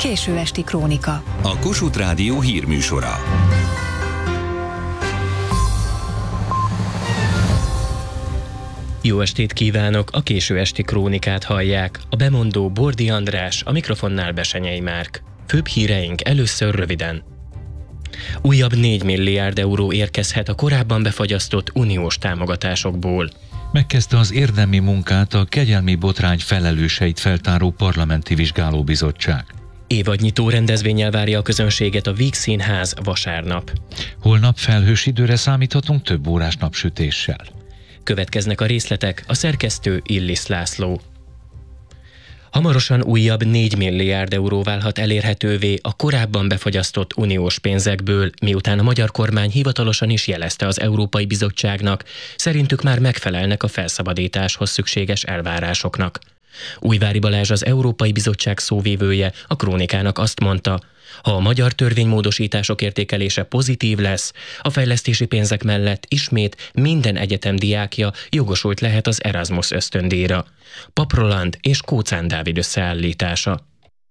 Késő esti krónika. A Kossuth Rádió hírműsora. Jó estét kívánok, a Késő esti krónikát hallják. A bemondó Bordi András, a mikrofonnál Besenyei Márk. Főbb híreink először röviden. Újabb 4 milliárd euró érkezhet a korábban befagyasztott uniós támogatásokból. Megkezdte az érdemi munkát a kegyelmi botrány felelőseit feltáró parlamenti vizsgálóbizottság. Évadnyitó rendezvénnyel várja a közönséget a Víg Színház vasárnap. Holnap felhős időre számíthatunk több órás napsütéssel. Következnek a részletek, a szerkesztő Illis László. Hamarosan újabb 4 milliárd euró válhat elérhetővé a korábban befagyasztott uniós pénzekből, miután a magyar kormány hivatalosan is jelezte az Európai Bizottságnak, szerintük már megfelelnek a felszabadításhoz szükséges elvárásoknak. Újvári Balázs, az Európai Bizottság szóvivője a krónikának azt mondta, ha a magyar törvénymódosítások értékelése pozitív lesz, a fejlesztési pénzek mellett ismét minden egyetem diákja jogosult lehet az Erasmus ösztöndíjra. Pap Roland és Kóczán Dávid összeállítása.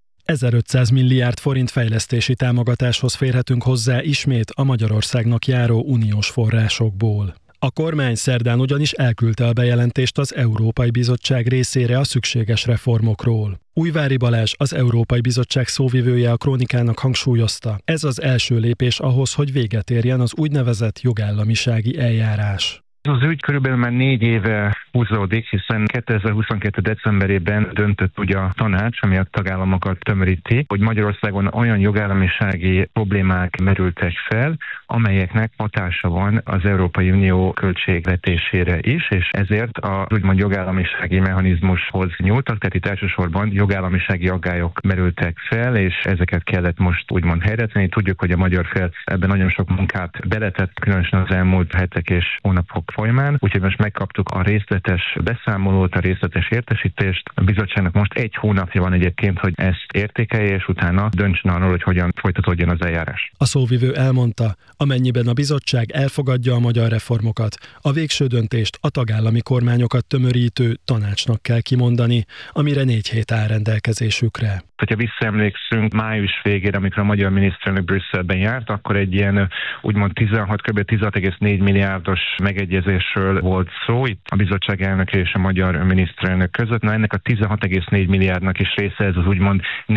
1500 milliárd forint fejlesztési támogatáshoz férhetünk hozzá ismét a Magyarországnak járó uniós forrásokból. A kormány szerdán ugyanis elküldte a bejelentést az Európai Bizottság részére a szükséges reformokról. Újvári Balázs, az Európai Bizottság szóvivője a krónikának hangsúlyozta, ez az első lépés ahhoz, hogy véget érjen az úgynevezett jogállamisági eljárás. Az ügy körülbelül már 4 éve húzódik, hiszen 2022. decemberében döntött ugye a tanács, ami a tagállamokat tömöríti, hogy Magyarországon olyan jogállamisági problémák merültek fel, amelyeknek hatása van az Európai Unió költségvetésére is, és ezért az úgymond jogállamisági mechanizmushoz nyúltak, tehát itt elsősorban jogállamisági aggályok merültek fel, és ezeket kellett most úgymond helyretenni. Tudjuk, hogy a magyar fél ebben nagyon sok munkát beletett, különösen az elmúlt hetek és hónapok folyamán, úgyhogy most megkaptuk a részletes beszámolót, a részletes értesítést. A bizottságnak most 1 hónapja van egyébként, hogy ezt értékelje, és utána döntsön arról, hogy hogyan folytatódjon az eljárás. A szóvivő elmondta, amennyiben a bizottság elfogadja a magyar reformokat, a végső döntést a tagállami kormányokat tömörítő tanácsnak kell kimondani, amire 4 hét áll rendelkezésükre. Ha visszaemlékszünk május végére, amikor a magyar miniszterelnök Brüsszelben járt, akkor egy ilyen úgymond kb. 16,4 milliárdos megegyezésről volt szó itt a bizottság elnöke és a magyar miniszterelnök között. Na, ennek a 16,4 milliárdnak is része ez az úgymond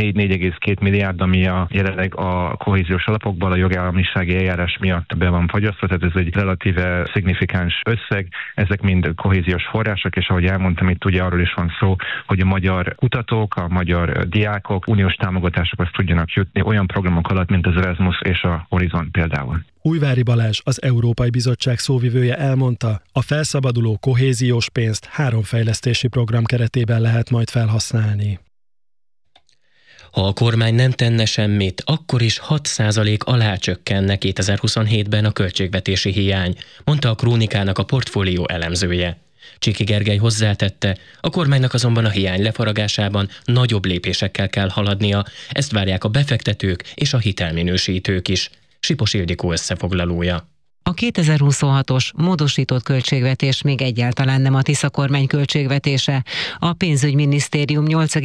4,2 milliárd, ami jelenleg a kohéziós alapokból a jogállamisági eljárás miatt be van fagyasztva, tehát ez egy relatíve szignifikáns összeg. Ezek mind kohéziós források, és ahogy elmondtam, itt ugye arról is van szó, hogy a magyar kutatók, a magyar diákok uniós támogatásokhoz tudjanak jutni olyan programok alatt, mint az Erasmus és a Horizon például. Újvári Balázs, az Európai Bizottság szóvivője elmondta, a felszabaduló kohéziós pénzt 3 fejlesztési program keretében lehet majd felhasználni. Ha a kormány nem tenne semmit, akkor is 6% alá csökkenne 2027-ben a költségvetési hiány, mondta a krónikának a portfólió elemzője. Csiki Gergely hozzátette, a kormánynak azonban a hiány lefaragásában nagyobb lépésekkel kell haladnia, ezt várják a befektetők és a hitelminősítők is. Sipos Ildikó összefoglalója. A 2026-os módosított költségvetés még egyáltalán nem a Tisza kormány költségvetése. A pénzügyminisztérium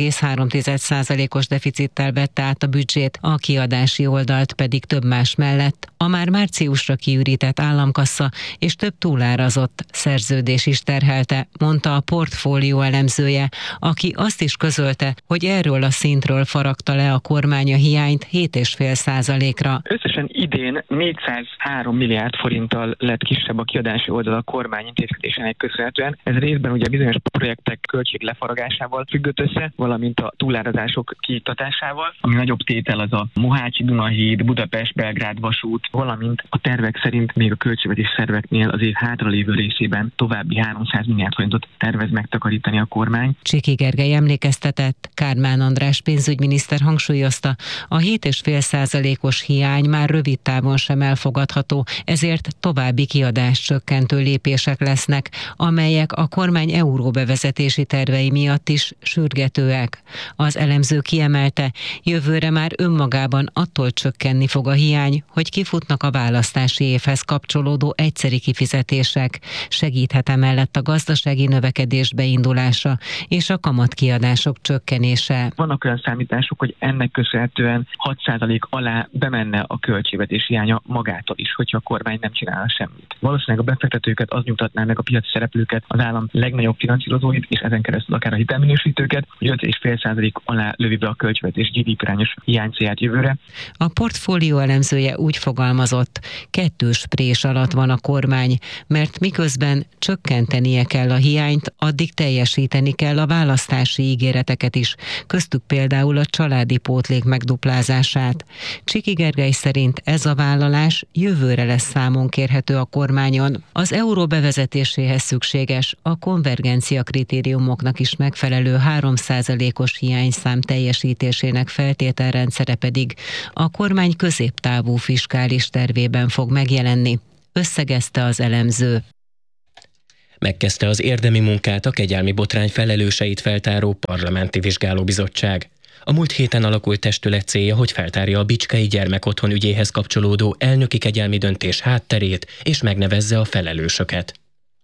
8,3%-os deficittel vette át a büdzsét, a kiadási oldalt pedig több más mellett a már márciusra kiürített államkassa és több túlárazott szerződés is terhelte, mondta a portfólió elemzője, aki azt is közölte, hogy erről a szintről faragta le a kormány a hiányt 7,5%-ra. Összesen idén 403 milliárd forinttal lett kisebb a kiadási oldal a kormány intézkedésének köszönhetően. Ez részben ugye bizonyos projektek költség lefaragásával függött össze, valamint a túlárazások kiiktatásával. Ami nagyobb tétel az a Mohácsi Dunahíd, Budapest-Belgrád vasút, valamint a tervek szerint még a költségvetés szerveknél az év hátralévő részében további 300 milliárd forintot tervez megtakarítani a kormány. Csiki Gergely emlékeztetett, Kármán András pénzügyminiszter hangsúlyozta, a 7,5%-os hiány már rövid távon sem elfogadható, ezért ezért további kiadáscsökkentő lépések lesznek, amelyek a kormány euró bevezetési tervei miatt is sürgetőek. Az elemző kiemelte, jövőre már önmagában attól csökkenni fog a hiány, hogy kifutnak a választási évhez kapcsolódó egyszeri kifizetések. Segíthet emellett a gazdasági növekedés beindulása és a kamatkiadások csökkenése. Vannak olyan számítások, hogy ennek köszönhetően 6% alá bemenne a költségvetés hiánya magától is, hogyha a kormány nem csinálna semmit. Valószínűleg a befektetőket az nyugtatná meg, a piaci szereplőket, az állam legnagyobb finanszírozóit, és ezen keresztül akár a hitelminősítőket, hogy 5,5% alá lövi be a költségvetés GDP-arányos hiánycélját jövőre. A portfólió elemzője úgy fogalmazott, kettős prés alatt van a kormány, mert miközben csökkentenie kell a hiányt, addig teljesíteni kell a választási ígéreteket is, köztük például a családi pótlék megduplázását. Csiki Gergely szerint ez a vállalás jövőre lesz számon kérhető a kormányon. Az euró bevezetéséhez szükséges, a konvergencia kritériumoknak is megfelelő 3%-os hiányszám teljesítésének feltételrendszere pedig a kormány középtávú fiskális tervében fog megjelenni, összegezte az elemző. Megkezdte az érdemi munkát a kegyelmi botrány felelőseit feltáró parlamenti vizsgálóbizottság. A múlt héten alakult testület célja, hogy feltárja a Bicskei Gyermekotthon ügyéhez kapcsolódó elnöki kegyelmi döntés hátterét, és megnevezze a felelősöket.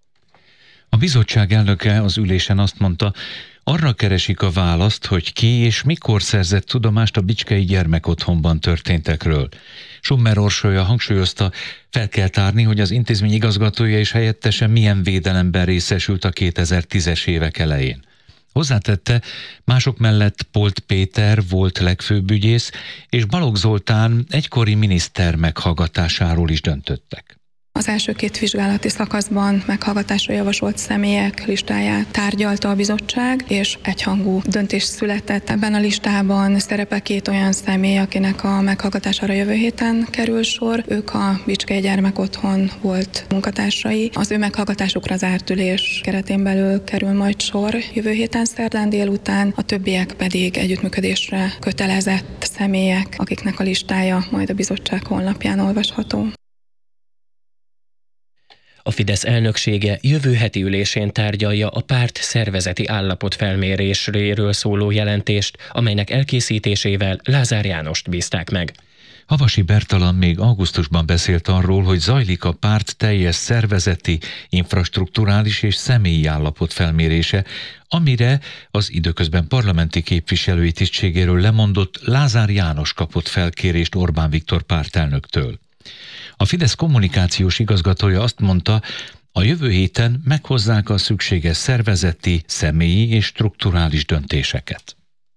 A bizottság elnöke az ülésen azt mondta, arra keresik a választ, hogy ki és mikor szerzett tudomást a Bicskei Gyermekotthonban történtekről. Sommer Orsolya hangsúlyozta, fel kell tárni, hogy az intézmény igazgatója és helyettese milyen védelemben részesült a 2010-es évek elején. Hozzátette, mások mellett Polt Péter volt legfőbb ügyész, és Balogh Zoltán egykori miniszter meghallgatásáról is döntöttek. Az első két vizsgálati szakaszban meghallgatásra javasolt személyek listáját tárgyalta a bizottság, és egyhangú döntés született. Ebben a listában szerepel két olyan személy, akinek a meghallgatására jövő héten kerül sor. Ők a Bicskei Gyermekotthon volt munkatársai. Az ő meghallgatásukra zárt ülés keretén belül kerül majd sor jövő héten szerdán délután, a többiek pedig együttműködésre kötelezett személyek, akiknek a listája majd a bizottság honlapján olvasható. A Fidesz elnöksége jövő heti ülésén tárgyalja a párt szervezeti állapotfelmérésről szóló jelentést, amelynek elkészítésével Lázár Jánost bízták meg. Havasi Bertalan még augusztusban beszélt arról, hogy zajlik a párt teljes szervezeti, infrastrukturális és személyi állapot felmérése, amire az időközben parlamenti képviselői tisztségéről lemondott Lázár János kapott felkérést Orbán Viktor pártelnöktől. A Fidesz kommunikációs igazgatója azt mondta, a jövő héten meghozzák a szükséges szervezeti, személyi és strukturális döntéseket.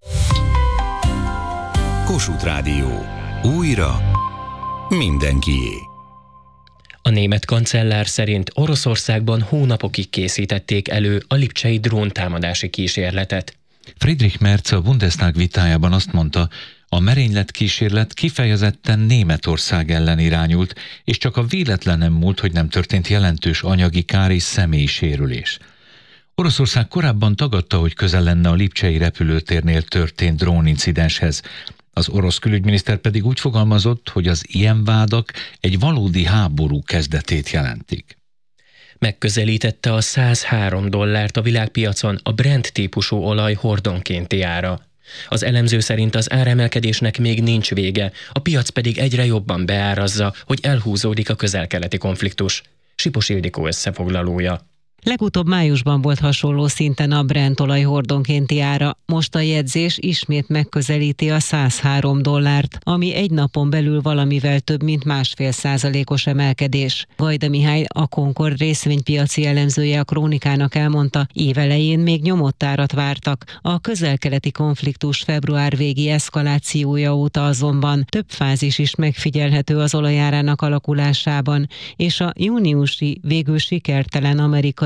Kossuth Rádió. Újra mindenkié. A német kancellár szerint Oroszországban hónapokig készítették elő a lipcsei dróntámadási kísérletet. Friedrich Merz a Bundestag vitájában azt mondta, a merényletkísérlet kifejezetten Németország ellen irányult, és csak a véletlenem múlt, hogy nem történt jelentős anyagi kár és személyi sérülés. Oroszország korábban tagadta, hogy közel lenne a lipcsei repülőtérnél történt drónincidenshez. Az orosz külügyminiszter pedig úgy fogalmazott, hogy az ilyen vádak egy valódi háború kezdetét jelentik. Megközelítette a $103 a világpiacon a Brent típusú olaj hordonkénti ára. Az elemző szerint az áremelkedésnek még nincs vége, a piac pedig egyre jobban beárazza, hogy elhúzódik a közel-keleti konfliktus. Sipos Ildikó összefoglalója. Legutóbb májusban volt hasonló szinten a Brent olaj hordonkénti ára, most a jegyzés ismét megközelíti a $103, ami egy napon belül valamivel több mint 1,5%-os emelkedés. Vajda Mihály, a Concord részvénypiaci elemzője a Krónikának elmondta, évelején még nyomott árat vártak. A közel-keleti konfliktus február végi eszkalációja óta azonban több fázis is megfigyelhető az olajárának alakulásában, és a júniusi végül sikertelen amerikai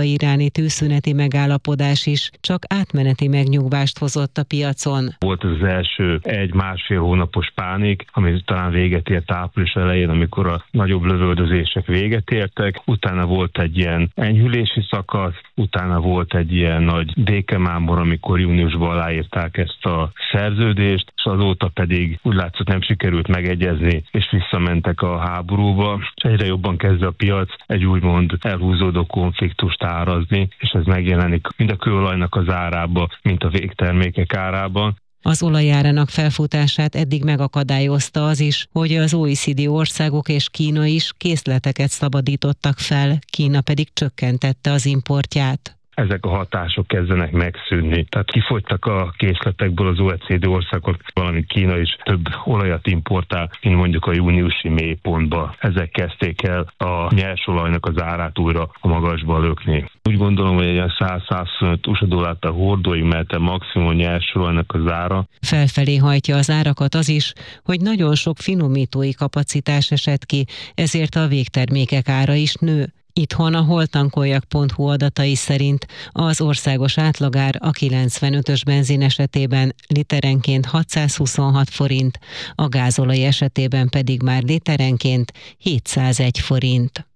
amerikai-iráni tűzszüneti megállapodás is csak átmeneti megnyugvást hozott a piacon. Volt az első 1-1,5 hónapos pánik, ami talán véget ért április elején, amikor a nagyobb lövöldözések véget értek. Utána volt egy ilyen enyhülési szakasz, utána volt egy ilyen nagy békemámor, amikor júniusban aláírták ezt a szerződést, és azóta pedig úgy látszott nem sikerült megegyezni, és visszamentek a háborúba. És egyre jobban kezd a piac egy úgymond elhúzódó konfliktust árazni, és ez megjelenik mind a kőolajnak az árába, mint a végtermékek árában. Az olajárának felfutását eddig megakadályozta az is, hogy az OECD országok és Kína is készleteket szabadítottak fel, Kína pedig csökkentette az importját. Ezek a hatások kezdenek megszűnni. Tehát kifogytak a készletekből az OECD országok, valamint Kína is több olajat importál, mint mondjuk a júniusi mélypontba. Ezek kezdték el a nyersolajnak az árát újra a magasba lökni. Úgy gondolom, hogy egy 100-125 USA dollárt a hordóig mehet maximum a nyersolajnak az ára. Felfelé hajtja az árakat az is, hogy nagyon sok finomítói kapacitás esett ki, ezért a végtermékek ára is nő. Itthon a holtankoljak.hu adatai szerint az országos átlagár a 95-ös benzin esetében literenként 626 forint, a gázolaj esetében pedig már literenként 701 forint.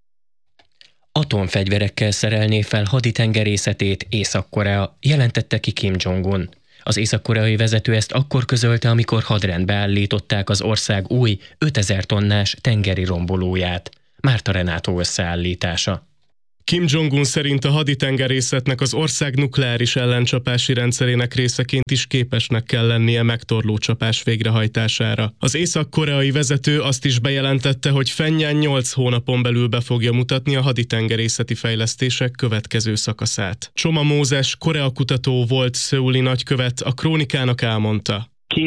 Atomfegyverekkel szerelné fel haditengerészetét Észak-Korea, jelentette ki Kim Jong-un. Az észak-koreai vezető ezt akkor közölte, amikor hadrendbe állították az ország új 5000 tonnás tengeri rombolóját. Márta Renátó összeállítása. Kim Jong-un szerint a haditengerészetnek az ország nukleáris ellencsapási rendszerének részeként is képesnek kell lennie megtorló csapás végrehajtására. Az észak-koreai vezető azt is bejelentette, hogy Phenján 8 hónapon belül be fogja mutatni a haditengerészeti fejlesztések következő szakaszát. Csoma Mózes, Korea kutató volt szöuli nagykövet, a Krónikának elmondta.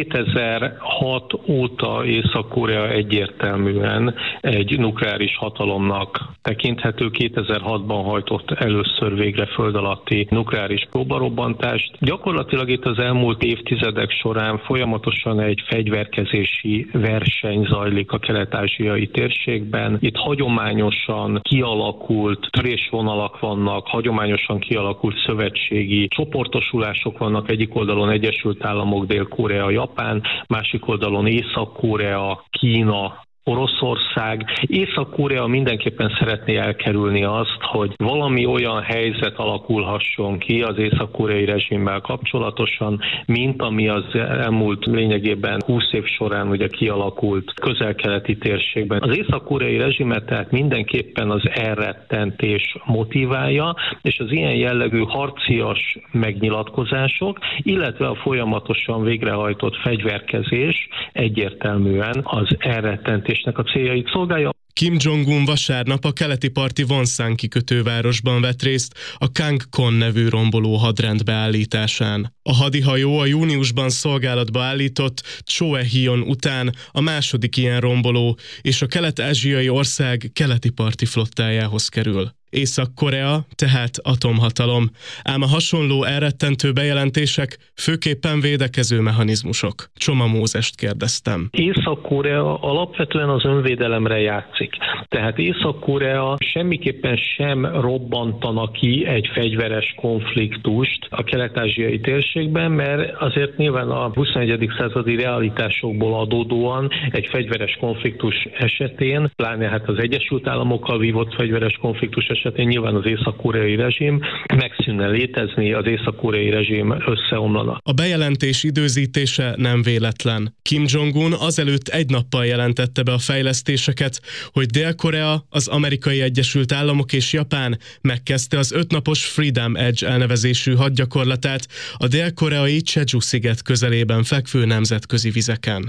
2006 óta Észak-Korea egyértelműen egy nukleáris hatalomnak tekinthető. 2006-ban hajtott először végre föld alatti nukleáris próbarobbantást. Gyakorlatilag itt az elmúlt évtizedek során folyamatosan egy fegyverkezési verseny zajlik a kelet-ázsiai térségben. Itt hagyományosan kialakult törésvonalak vannak, hagyományosan kialakult szövetségi csoportosulások vannak. Egyik oldalon Egyesült Államok, Dél-Korea, Japán, másik oldalon Észak-Korea, Kína, Oroszország. Észak-Korea mindenképpen szeretné elkerülni azt, hogy valami olyan helyzet alakulhasson ki az észak-koreai rezsimmel kapcsolatosan, mint ami az elmúlt lényegében 20 év során ugye kialakult közel-keleti térségben. Az észak-koreai rezsimet tehát mindenképpen az elrettentés motiválja, és az ilyen jellegű harcias megnyilatkozások, illetve a folyamatosan végrehajtott fegyverkezés egyértelműen az elrettentés a céljait szolgálja. Kim Jong-un vasárnap a keleti parti Wonsan kikötővárosban vett részt a Kangkon nevű romboló hadrend beállításán. A hadihajó a júniusban szolgálatba állított Choe-Hyun után a második ilyen romboló, és a kelet-ázsiai ország keleti parti flottájához kerül. Észak-Korea tehát atomhatalom, ám a hasonló elrettentő bejelentések főképpen védekező mechanizmusok. Csoma Mózest kérdeztem. Észak-Korea alapvetően az önvédelemre játszik. Tehát Észak-Korea semmiképpen sem robbantana ki egy fegyveres konfliktust a kelet-ázsiai térségben, mert azért nyilván a 21. századi realitásokból adódóan egy fegyveres konfliktus esetén, pláne hát az Egyesült Államokkal vívott fegyveres konfliktus esetén nyilván az észak-koreai rezsim megszűnne létezni, az észak-koreai rezsim összeomlana. A bejelentés időzítése nem véletlen. Kim Jong-un azelőtt egy nappal jelentette be a fejlesztéseket, hogy Dél-Korea, az Amerikai Egyesült Államok és Japán megkezdte az 5 napos Freedom Edge elnevezésű hadgyakorlatát a dél-koreai Jeju-sziget közelében fekvő nemzetközi vizeken.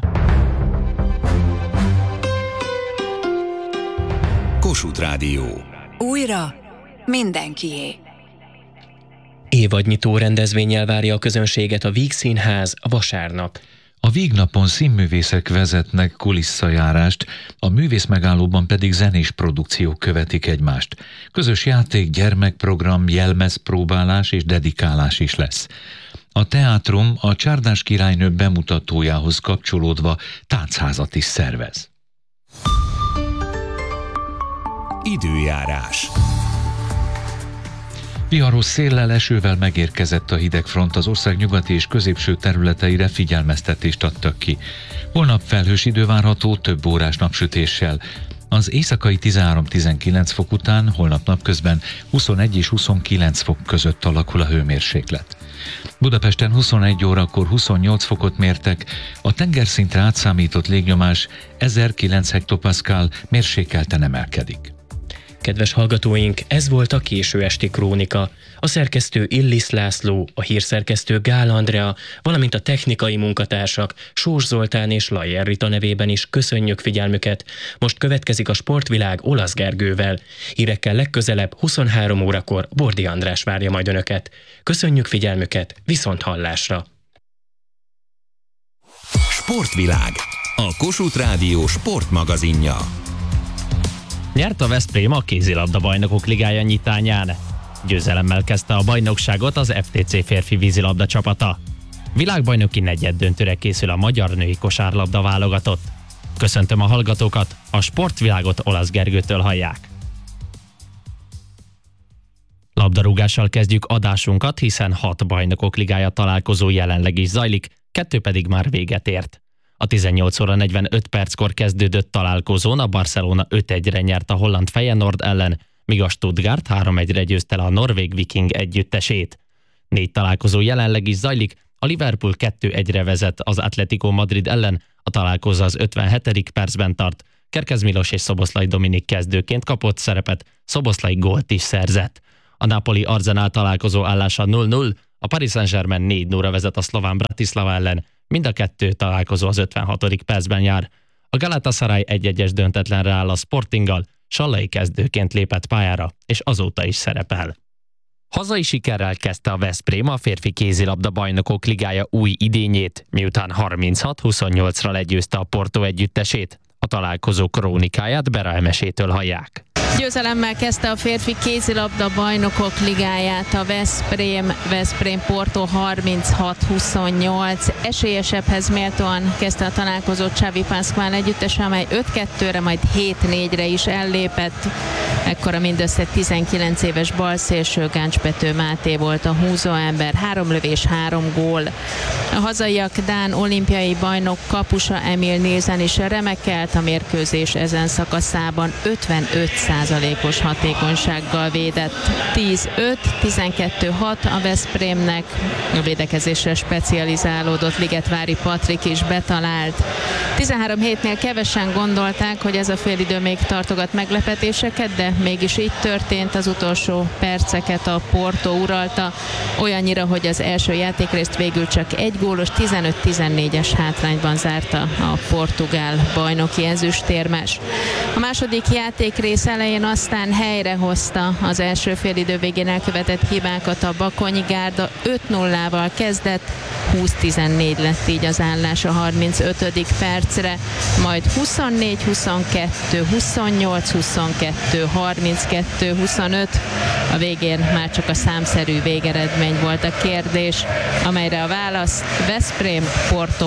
Kossuth Rádió. Újra mindenkié. Évadnyitó rendezvénnyel várja a közönséget a Víg Színház vasárnap. A Vígnapon színművészek vezetnek kulisszajárást, a művészmegállóban pedig zenés produkciók követik egymást. Közös játék, gyermekprogram, jelmezpróbálás és dedikálás is lesz. A teátrum a Csárdás királynő bemutatójához kapcsolódva táncházat is szervez. Időjárás. Viharos széllel, esővel megérkezett a hidegfront, az ország nyugati és középső területeire figyelmeztetést adtak ki. Holnap felhős idő várható, több órás napsütéssel. Az éjszakai 13-19 fok után holnap napközben 21 és 29 fok között alakul a hőmérséklet. Budapesten 21 órakor 28 fokot mértek, a tengerszintre átszámított légnyomás 1009 hektopaszkál, mérsékelten emelkedik. Kedves hallgatóink, ez volt a késő esti krónika. A szerkesztő Illis László, a hírszerkesztő Gál Andrea, valamint a technikai munkatársak Sós Zoltán és Lajer Rita nevében is köszönjük figyelmüket. Most következik a Sportvilág Olasz Gergővel. Hírekkel legközelebb 23 órakor Bordi András várja majd önöket. Köszönjük figyelmüket, viszont hallásra! Sportvilág, a Kossuth Rádió sportmagazinja. Nyert a Veszprém a kézilabda bajnokok ligája nyitányán. Győzelemmel kezdte a bajnokságot az FTC férfi vízilabda csapata. Világbajnoki negyeddöntőre készül a magyar női kosárlabda válogatott. Köszöntöm a hallgatókat, a Sportvilágot Olasz Gergőtől hallják. Labdarúgással kezdjük adásunkat, hiszen 6 bajnokok ligája találkozó jelenleg is zajlik, 2 pedig már véget ért. A 18 óra 45 perckor kezdődött találkozón a Barcelona 5-1-re nyert a holland Feyenoord ellen, míg a Stuttgart 3-1-re győzte le a norvég Viking együttesét. 4 találkozó jelenleg is zajlik, a Liverpool 2-1-re vezet az Atletico Madrid ellen, a találkozó az 57. percben tart, Kerkez Milos és Szoboszlai Dominik kezdőként kapott szerepet, Szoboszlai gólt is szerzett. A Napoli Arsenal találkozó állása 0-0, a Paris Saint-Germain 4-0-ra vezet a szlován Bratislava ellen, mind a 2 találkozó az 56. percben jár. A Galatasaray 1-1-es döntetlenre áll a Sportinggal, Sallai kezdőként lépett pályára, és azóta is szerepel. Hazai sikerrel kezdte a Veszprém a férfi kézilabda bajnokok ligája új idényét, miután 36-28-ra legyőzte a Porto együttesét. A találkozó krónikáját Bera Emesétől hallják. Győzelemmel kezdte a férfi kézilabda bajnokok ligáját a Veszprém Porto 36-28. Esélyesebbhez méltóan kezdte a találkozót Xavi Pascual együttese, amely 5-2-re, majd 7-4-re is ellépett. Ekkora mindössze 19 éves balszélső Gáncs-Pető Máté volt a húzóember, 3 lövés, 3 gól. A hazaiak dán olimpiai bajnok kapusa Emil Nielsen is remekelt, a mérkőzés ezen szakaszában 55%-os hatékonysággal védett. 10-5, 12-6 a Veszprémnek. A védekezésre specializálódott Ligetvári Patrik is betalált. 13 hétnél kevesen gondolták, hogy ez a félidő még tartogat meglepetéseket, de mégis így történt. Az utolsó perceket a Porto uralta, olyannyira, hogy az első játékrészt végül csak egy gólos 15-14-es hátrányban zárta a portugál bajnoki ezüstérmes. A második játékrész elején aztán helyrehozta az első félidő végén elkövetett hibákat a Bakonyi Gárda, 5-0-val kezdett, 20-14 lett így az állás a 35. percre, majd 24-22, 28-22, 32-25, a végén már csak a számszerű végeredmény volt a kérdés, amelyre a válasz Veszprém Porto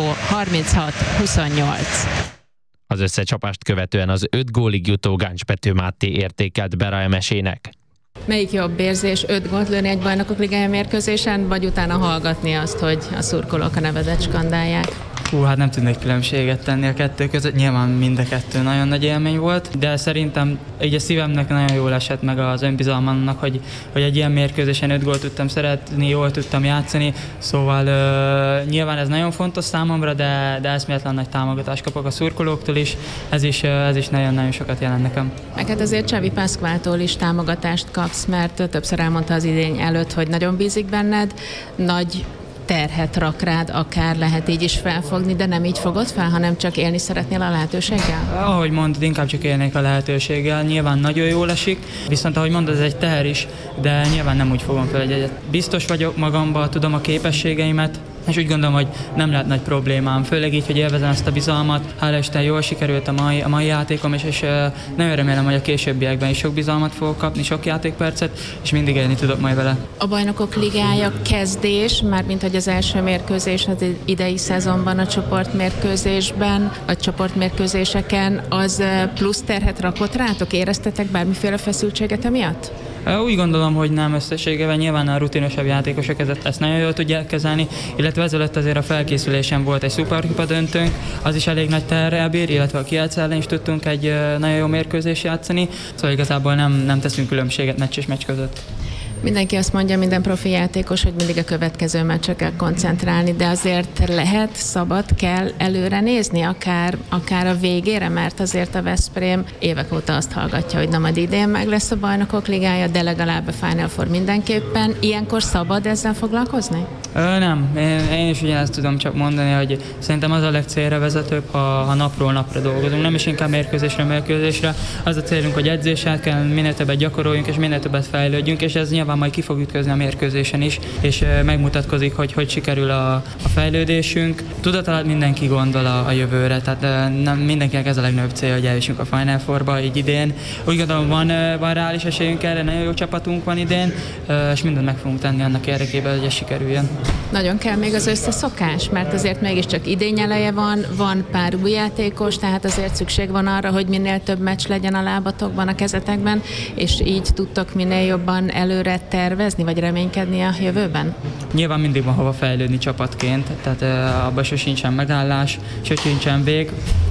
36-28. Az összecsapást követően az 5 gólig jutó Gáncs-Pető Máté értékelt Bera Emesének. Melyik jobb érzés, 5 gólt lőni egy bajnokok ligája mérkőzésen, vagy utána hallgatni azt, hogy a szurkolók a nevedet skandálják? Hát nem tudnék különbséget tenni a kettő között, nyilván mind a kettő nagyon nagy élmény volt, de szerintem így a szívemnek nagyon jól esett meg az önbizalmamnak, hogy egy ilyen mérkőzésen 5 gólt tudtam szeretni, jól tudtam játszani, szóval nyilván ez nagyon fontos számomra, de eszméletlen nagy támogatást kapok a szurkolóktól is, ez is nagyon-nagyon sokat jelent nekem. Meg hát azért Xavi Pascualtól is támogatást kapsz, mert többször elmondta az idény előtt, hogy nagyon bízik benned, nagy terhet rak rád, akár lehet így is felfogni, de nem így fogod fel, hanem csak élni szeretnél a lehetőséggel? Ahogy mondod, inkább csak élnék a lehetőséggel, nyilván nagyon jól esik, viszont ahogy mondod, ez egy teher is, de nyilván nem úgy fogom fel egyet. Biztos vagyok magamban, tudom a képességeimet, és úgy gondolom, hogy nem lehet nagy problémám, főleg így, hogy élvezem ezt a bizalmat. Hála Isten, jól sikerült a mai játékom, és nagyon remélem, hogy a későbbiekben is sok bizalmat fogok kapni, sok játékpercet, és mindig élni tudok majd vele. A Bajnokok Ligája kezdés, mármint hogy az első mérkőzés az idei szezonban a csoportmérkőzésben, a csoportmérkőzéseken, az plusz terhet rakott rátok? Éreztetek bármiféle feszültséget emiatt? Úgy gondolom, hogy nem összességében, nyilván a rutinosabb játékosok ezt nagyon jól tudják kezelni, illetve ezelőtt azért a felkészülésen volt egy szuperkupa döntőnk, az is elég nagy terrel bír, illetve a Kielce ellen is tudtunk egy nagyon jó mérkőzést játszani, szóval igazából nem teszünk különbséget meccs és meccs között. Mindenki azt mondja, minden profi játékos, hogy mindig a következő meccsre kell koncentrálni, de azért lehet, szabad, kell előre nézni, akár a végére, mert azért a Veszprém évek óta azt hallgatja, hogy na majd idén meg lesz a Bajnokok Ligája, de legalább a Final Four mindenképpen. Ilyenkor szabad ezzel foglalkozni? Nem, én is ugyanezt tudom csak mondani, hogy szerintem az a legcélra vezetőbb, ha napról napra dolgozunk, nem is inkább mérkőzésre. Az a célunk, hogy edzéssel kell, minél többet gyakoroljunk, és minél többet fejlődjünk, és ez nyilván majd ki fog ütközni a mérkőzésen is, és megmutatkozik, hogy sikerül a fejlődésünk. Tudatalat mindenki gondol a jövőre, tehát nem mindenkinek ez a legnagyobb cél, hogy eljussunk a Final Fourba így idén. Úgy gondolom, van reális esélyünk erre, nagyon jó csapatunk van idén, és mindent meg fogunk tenni annak érdekében, hogy ez sikerüljön. Nagyon kell még az összeszokás, mert azért mégiscsak idény eleje van pár új játékos, tehát azért szükség van arra, hogy minél több meccs legyen a lábatokban, a kezetekben, és így tudtok minél jobban előre tervezni, vagy reménykedni a jövőben? Nyilván mindig van hova fejlődni csapatként, tehát abban sincsen megállás, sincsen vég.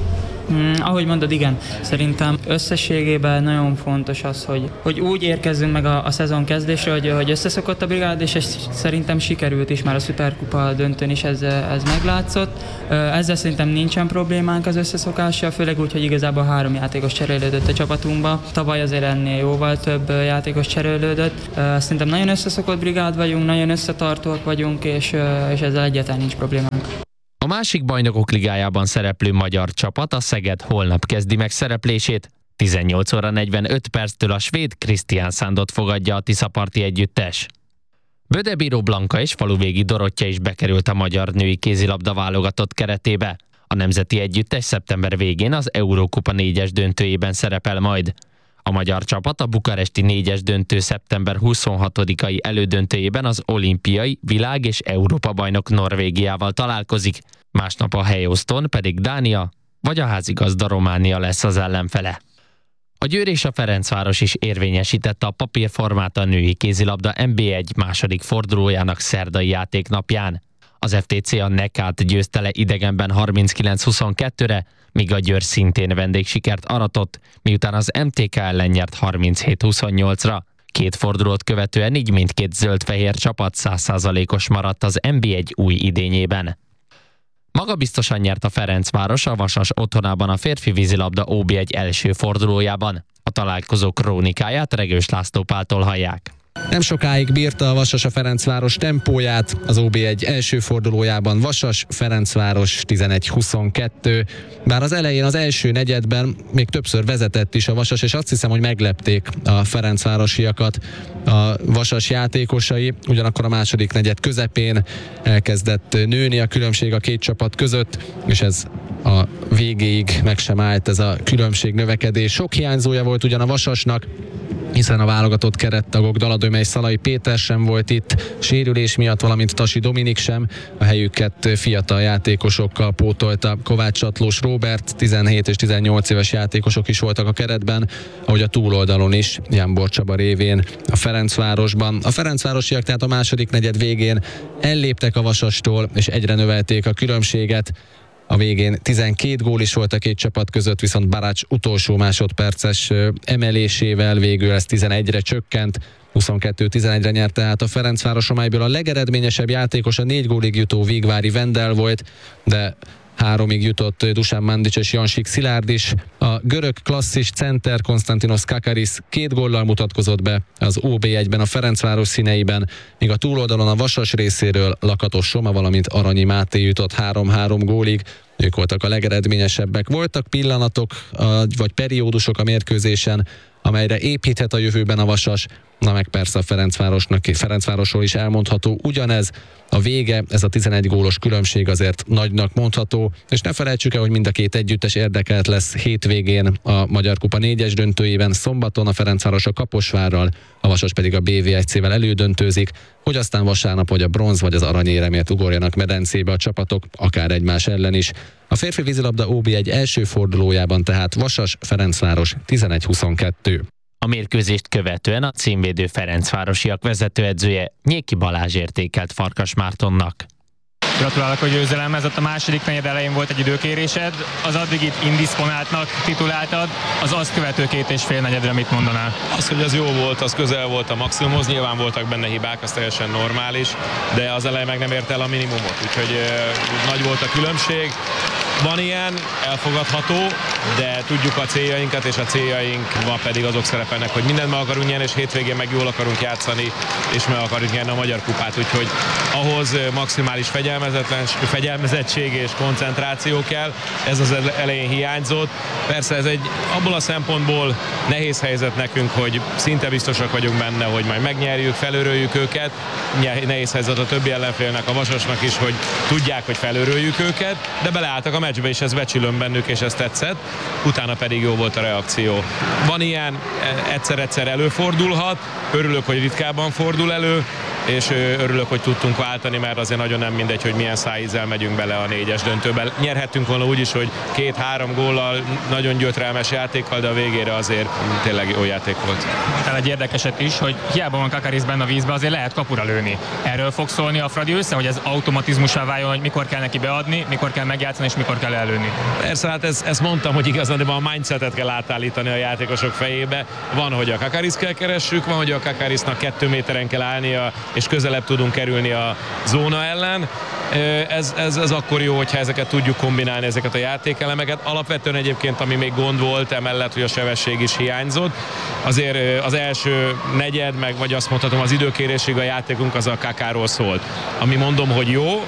Ahogy mondod, igen, szerintem összességében nagyon fontos az, hogy úgy érkezzünk meg a szezon kezdésre, hogy összeszokott a brigád, és szerintem sikerült is, már a Szuperkupa döntőn is ez meglátszott. Ezzel szerintem nincsen problémánk az összeszokással, főleg úgy, hogy igazából 3 játékos cserélődött a csapatunkba. Tavaly azért ennél jóval több játékos cserélődött. Szerintem nagyon összeszokott brigád vagyunk, nagyon összetartóak vagyunk, és ezzel egyáltalán nincs problémánk. A másik Bajnokok Ligájában szereplő magyar csapat, a Szeged holnap kezdi meg szereplését. 18 óra 45 perctől a svéd Kristiansandot fogadja a Tiszaparti együttes. Bödebíró Blanka és Faluvégi Dorottya is bekerült a magyar női kézilabda válogatott keretébe. A nemzeti együttes szeptember végén az Eurókupa 4-es döntőjében szerepel majd. A magyar csapat a bukaresti 4-es döntő szeptember 26-ai elődöntőjében az olimpiai, világ- és Európa-bajnok Norvégiával találkozik, másnap a helyoszton pedig Dánia vagy a házigazda Románia lesz az ellenfele. A Győr és a Ferencváros is érvényesítette a papírformát a női kézilabda NB1 második fordulójának szerdai játéknapján. Az FTC a Nekát győzte le idegenben 39-22-re, míg a Győr szintén vendégsikert aratott, miután az MTK ellen nyert 37-28-ra. 2 fordulót követően így mindkét zöld-fehér csapat 100%-os maradt az NB1 új idényében. Magabiztosan nyert a Ferencváros a Vasas otthonában a férfi vízilabda OB1 első fordulójában. A találkozó krónikáját Regős László Páltól hallják. Nem sokáig bírta a Vasas a Ferencváros tempóját, az OB1 első fordulójában Vasas-Ferencváros 11-22, bár az elején az első negyedben még többször vezetett is a Vasas, és azt hiszem, hogy meglepték a ferencvárosiakat a Vasas játékosai, ugyanakkor a második negyed közepén elkezdett nőni a különbség a két csapat között, és ez a végéig meg sem állt ez a különbség növekedés. Sok hiányzója volt ugyan a Vasasnak, hiszen a válogatott kerettagok Daladömely Szalai Péter sem volt itt, sérülés miatt, valamint Tasi Dominik sem. A helyüket fiatal játékosokkal pótolta Kovács Csatlós Róbert, 17 és 18 éves játékosok is voltak a keretben, ahogy a túloldalon is, Jánbor Csaba révén a Ferencvárosban. A ferencvárosiak tehát a második negyed végén elléptek a Vasastól, és egyre növelték a különbséget. A végén 12 gól is volt a két csapat között, viszont Barács utolsó másodperces emelésével végül ez 11-re csökkent. 22-11-re nyert tehát a Ferencváros, amelyből a legeredményesebb játékos a 4 gólig jutó Vigvári Vendel volt, de 3-ig jutott Dusan Mandic és Jansik Szilárd is. A görög klasszis center Konstantinos Kakaris 2 góllal mutatkozott be az OB1-ben a Ferencváros színeiben, míg a túloldalon a Vasas részéről Lakatos Soma, valamint Aranyi Máté jutott 3-3 gólig. Ők voltak a legeredményesebbek. Voltak pillanatok vagy periódusok a mérkőzésen, amelyre építhet a jövőben a Vasas, na meg persze a Ferencvárosról is elmondható ugyanez. A vége, ez a 11 gólos különbség azért nagynak mondható, és ne felejtsük el, hogy mind a két együttes érdekelt lesz hétvégén a Magyar Kupa 4-es döntőjében, szombaton a Ferencváros a Kaposvárral, a Vasas pedig a BV1C-vel elődöntőzik, hogy aztán vasárnap vagy a bronz vagy az aranyéremért ugorjanak medencébe a csapatok, akár egymás ellen is. A férfi vízilabda OB1 első fordulójában tehát Vasas-Ferencváros 11-22. A mérkőzést követően a címvédő Ferencvárosiak vezetőedzője Nyéki Balázs értékelt Farkas Mártonnak. Gratulálok a győzelemhez, ott a második negyed elején volt egy időkérésed, az addigit indisponáltnak tituláltad, az azt követő 2,5 negyedre mit mondanál? Az, hogy az jó volt, az közel volt a maximumhoz, nyilván voltak benne hibák, az teljesen normális, de az elején meg nem ért el a minimumot, úgyhogy nagy volt a különbség. Van ilyen, elfogadható, de tudjuk a céljainkat, és a céljainkban pedig azok szerepelnek, hogy mindent meg akarunk nyerni, és hétvégén meg jól akarunk játszani, és meg akarjuk nyerni a Magyar Kupát, úgyhogy ahhoz maximális fegyelmezettség és koncentráció kell, ez az elején hiányzott. Persze ez egy abból a szempontból nehéz helyzet nekünk, hogy szinte biztosak vagyunk benne, hogy majd megnyerjük, felőröljük őket. Nehéz helyzet a többi ellenfélnek, a Vasasnak is, hogy tudják, hogy felőröljük őket, de beleálltak a meccsbe, és ez becsülöm bennük, és ez tetszett. Utána pedig jó volt a reakció. Van ilyen, egyszer-egyszer előfordulhat, örülök, hogy ritkábban fordul elő, és örülök, hogy tudtunk váltani, mert azért nagyon nem mindegy, hogy milyen szájízzel megyünk bele a 4-es döntőbe. Nyerhettünk volna úgy is, hogy 2-3 góllal, nagyon gyötrelmes játékkal, de a végére azért tényleg jó játék volt. El egy érdekeset is, hogy hiába van Kakaris benne a vízbe, azért lehet kapura lőni. Erről fog szólni a Fradi össze, hogy ez automatizmussá váljon, hogy mikor kell neki beadni, mikor kell megjátszani, és mikor kell előni. Persze, hát ezt mondtam, hogy igazán a mindsetet kell átállítani a játékosok fejébe. Van, hogy a Kakariszt kell keressük, van, hogy a Kakarisnak 2 méteren kell állnia, és közelebb tudunk kerülni a zóna ellen. Ez akkor jó, hogyha ezeket tudjuk kombinálni, ezeket a játékelemeket. Alapvetően egyébként, ami még gond volt, emellett, hogy a sebesség is hiányzott. Azért az első negyed, meg vagy azt mondhatom, az időkérésig a játékunk az a Kakáról szólt. Ami mondom, hogy jó,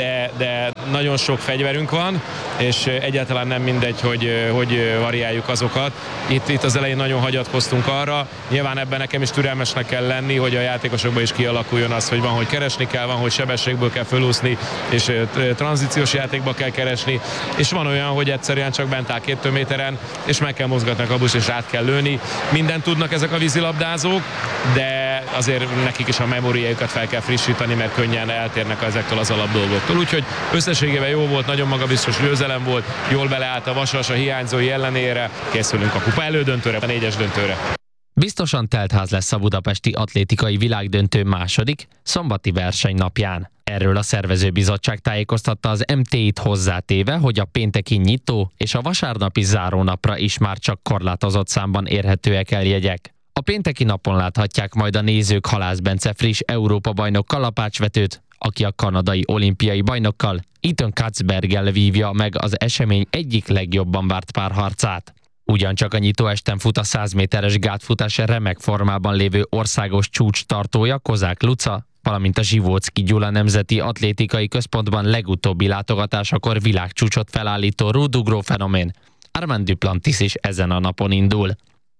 de nagyon sok fegyverünk van, és egyáltalán nem mindegy, hogy variáljuk azokat. Itt az elején nagyon hagyatkoztunk arra. Nyilván ebben nekem is türelmesnek kell lenni, hogy a játékosokban is kialakuljon az, hogy van, hogy keresni kell, van, hogy sebességből kell fölúszni, és tranzíciós játékba kell keresni, és van olyan, hogy egyszerűen csak bent áll 2 méteren, és meg kell mozgatni a kabust, és át kell lőni. Mindent tudnak ezek a vízilabdázók, de azért nekik is a memóriájukat fel kell frissíteni, mert könnyen eltérnek ezektől az alapdolgoktól. Úgyhogy összességében jó volt, nagyon magabiztos győzelem volt, jól beleállt a Vasas a hiányzói ellenére, készülünk a kupa elődöntőre, a 4-es döntőre. Biztosan teltház lesz a budapesti atlétikai világdöntő második, szombati versenynapján. Erről a szervezőbizottság tájékoztatta az MTI-t hozzátéve, hogy a pénteki nyitó és a vasárnapi zárónapra is már csak korlátozott számban érhetőek el jegyek. A pénteki napon láthatják majd a nézők Halász Bence friss Európa-bajnok kalapácsvetőt, aki a kanadai olimpiai bajnokkal, Ethan Katzberggel vívja meg az esemény egyik legjobban várt párharcát. Ugyancsak a nyitóesten fut a 100 méteres gátfutás remek formában lévő országos csúcs tartója Kozák Luca, valamint a Zsivóczky Gyula Nemzeti Atlétikai Központban legutóbbi látogatásakor világcsúcsot felállító rúdugró fenomén. Armand Duplantis is ezen a napon indul.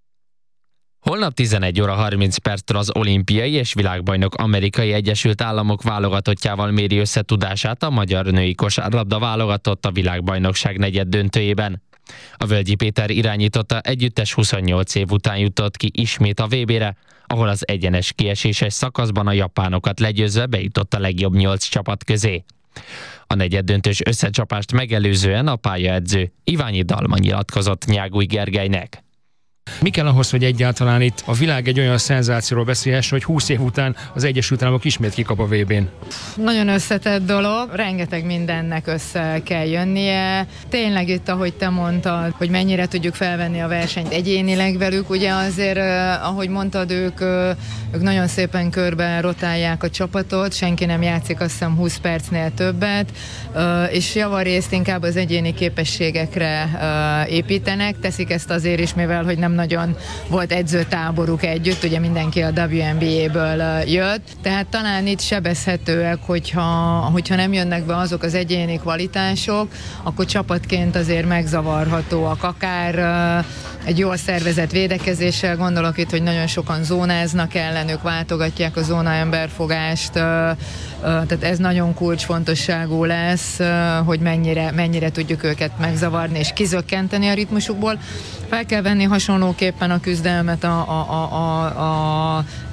Holnap 11 óra 30 perctől az olimpiai és világbajnok Amerikai Egyesült Államok válogatottjával méri összetudását a magyar női kosárlabda válogatott a világbajnokság negyed döntőjében. A Völgyi Péter irányította együttes 28 év után jutott ki ismét a VB-re, ahol az egyenes kieséses szakaszban a japánokat legyőzve bejutott a legjobb 8 csapat közé. A negyeddöntős összecsapást megelőzően a pályaedző Iványi Dalma nyilatkozott Nyágúj Gergelynek. Mi kell ahhoz, hogy egyáltalán itt a világ egy olyan szenzációról beszélhessen, hogy 20 év után az Egyesült Államok ismét kikap a VB-n? Nagyon összetett dolog, rengeteg mindennek össze kell jönnie. Tényleg itt, ahogy te mondtad, hogy mennyire tudjuk felvenni a versenyt egyénileg velük, ugye azért, ahogy mondtad, ők nagyon szépen körbe rotálják a csapatot, senki nem játszik azt hiszem 20 percnél többet, és javarészt inkább az egyéni képességekre építenek, teszik ezt azért is, mivel hogy nem nagyon volt edzőtáboruk együtt, ugye mindenki a WNBA-ből jött, tehát talán itt sebezhetőek, hogyha nem jönnek be azok az egyéni kvalitások, akkor csapatként azért megzavarhatóak, akár egy jól szervezett védekezéssel, gondolok itt, hogy nagyon sokan zónáznak ellenük, váltogatják a zónaemberfogást, tehát ez nagyon kulcsfontosságú lesz, hogy mennyire tudjuk őket megzavarni és kizökkenteni a ritmusukból. Fel kell venni hasonlóképpen a küzdelmet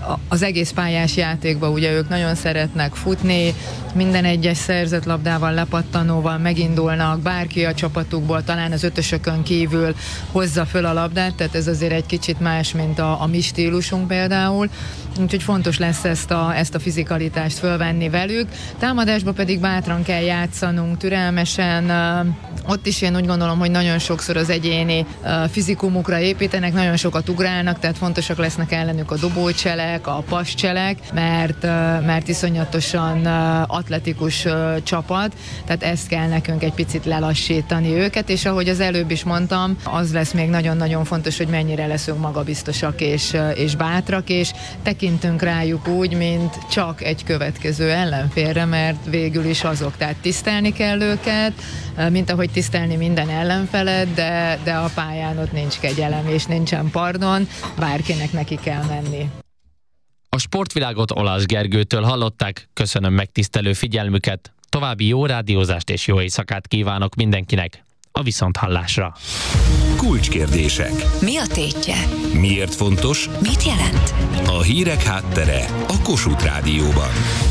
az egész pályás játékban ugye ők nagyon szeretnek futni, minden egyes szerzett labdával, lepattanóval megindulnak, bárki a csapatukból, talán az ötösökön kívül hozza föl a labdát, tehát ez azért egy kicsit más, mint a mi stílusunk például, úgyhogy fontos lesz ezt a fizikalitást fölvenni velük. Támadásba pedig bátran kell játszanunk, türelmesen, ott is én úgy gondolom, hogy nagyon sokszor az egyéni fizikumukra építenek, nagyon sokat ugrálnak, tehát fontosak lesznek ellenük a dobócselek, a pascselek, mert iszonyatosan atletikus csapat, tehát ezt kell nekünk egy picit lelassítani őket, és ahogy az előbb is mondtam, az lesz még nagyon-nagyon fontos, hogy mennyire leszünk magabiztosak és bátrak, és tekintünk rájuk úgy, mint csak egy következő ellenfélre, mert végül is azok, tehát tisztelni kell őket, mint ahogy tisztelni minden ellenfelet, de a pályán ott nincs kegyelem és nincsen pardon, bárkinek neki kell menni. A sportvilágot Olasz Gergőtől hallották, köszönöm megtisztelő figyelmüket, további jó rádiózást és jó éjszakát kívánok mindenkinek, a viszonthallásra. Kulcskérdések. Mi a tétje? Miért fontos? Mit jelent? A hírek háttere a Kossuth Rádióban.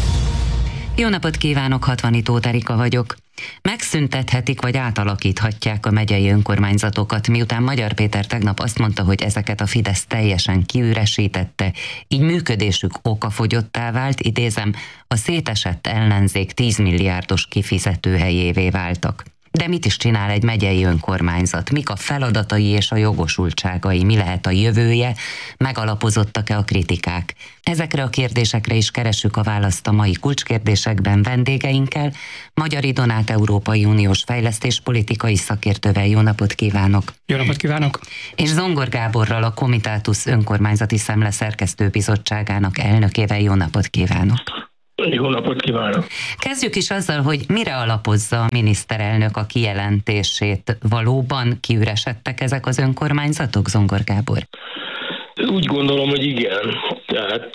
Jó napot kívánok, Hatvani Tóth Erika vagyok. Megszüntethetik vagy átalakíthatják a megyei önkormányzatokat, miután Magyar Péter tegnap azt mondta, hogy ezeket a Fidesz teljesen kiüresítette, így működésük okafogyottá vált, idézem, a szétesett ellenzék 10 milliárdos kifizetőhelyévé váltak. De mit is csinál egy megyei önkormányzat? Mik a feladatai és a jogosultságai? Mi lehet a jövője? Megalapozottak-e a kritikák? Ezekre a kérdésekre is keressük a választ a mai kulcskérdésekben vendégeinkkel. Magyari Donát Európai Uniós fejlesztéspolitikai szakértővel. Jó napot kívánok! Jó napot kívánok! És Zongor Gáborral, a Comitatus önkormányzati szemle szerkesztőbizottságának elnökével. Jó napot kívánok! Jó napot kívánok! Kezdjük is azzal, hogy mire alapozza a miniszterelnök a kijelentését. Valóban kiüresedtek ezek az önkormányzatok, Zongor Gábor? Úgy gondolom, hogy igen. Tehát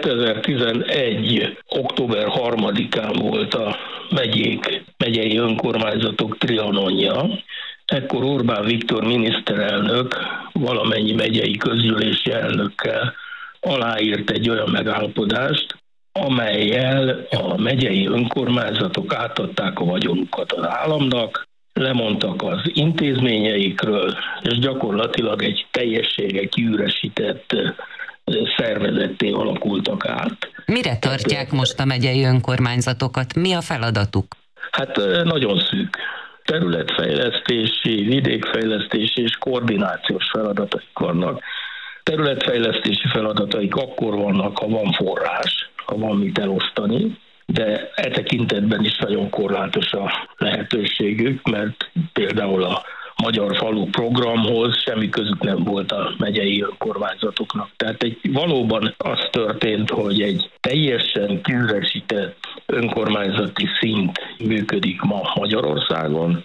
2011. október 3-án volt a megyei önkormányzatok trianonja. Ekkor Orbán Viktor miniszterelnök valamennyi megyei közgyűlési elnökkel aláírt egy olyan megállapodást, amellyel a megyei önkormányzatok átadták a vagyonukat az államnak, lemondtak az intézményeikről, és gyakorlatilag egy teljessége kiüresített szervezetté alakultak át. Mire tartják most a megyei önkormányzatokat? Mi a feladatuk? Hát nagyon szűk. Területfejlesztési, vidékfejlesztési és koordinációs feladataik vannak. Területfejlesztési feladataik akkor vannak, ha van forrás, ha van mit elosztani, de e tekintetben is nagyon korlátos a lehetőségük, mert például a Magyar Falu programhoz semmi közük nem volt a megyei önkormányzatoknak. Tehát valóban az történt, hogy egy teljesen kiüresített önkormányzati szint működik ma Magyarországon,